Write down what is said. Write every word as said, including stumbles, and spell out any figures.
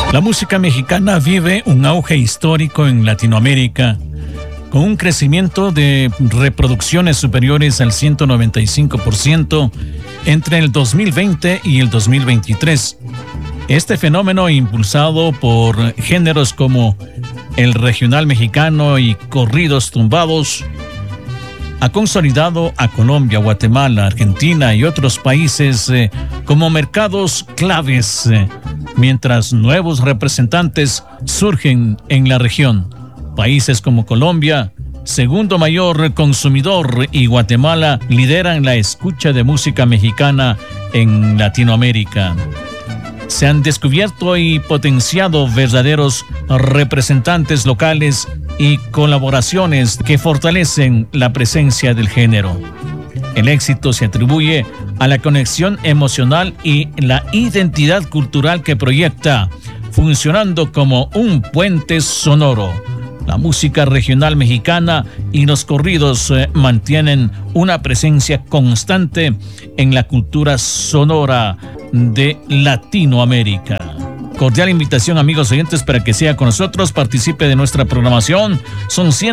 La música mexicana vive un auge histórico en Latinoamérica, con un crecimiento de reproducciones superiores al ciento noventa y cinco por ciento entre el dos mil veinte y el dos mil veintitrés. Este fenómeno, impulsado por géneros como el regional mexicano y corridos tumbados, ha consolidado a Colombia, Guatemala, Argentina y otros países eh, como mercados claves, eh, mientras nuevos representantes surgen en la región. Países como Colombia, segundo mayor consumidor, y Guatemala lideran la escucha de música mexicana en Latinoamérica. Se han descubierto y potenciado verdaderos representantes locales y colaboraciones que fortalecen la presencia del género. El éxito se atribuye a la conexión emocional y la identidad cultural que proyecta, funcionando como un puente sonoro. La música regional mexicana y los corridos eh, mantienen una presencia constante en la cultura sonora de Latinoamérica. Cordial invitación, amigos oyentes, para que sea con nosotros, participe de nuestra programación. Son cien